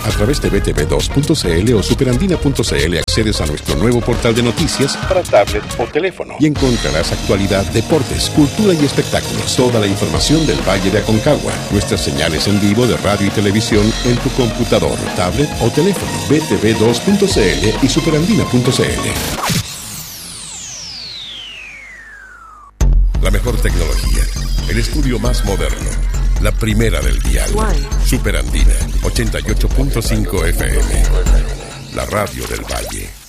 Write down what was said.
A través de btv2.cl o superandina.cl accedes a nuestro nuevo portal de noticias para tablet o teléfono y encontrarás actualidad, deportes, cultura y espectáculos. Toda la información del Valle de Aconcagua. Nuestras señales en vivo de radio y televisión en tu computador, tablet o teléfono. btv2.cl y superandina.cl. La mejor tecnología, el estudio más moderno, la primera del dial. Super Andina, 88.5 FM, la radio del Valle.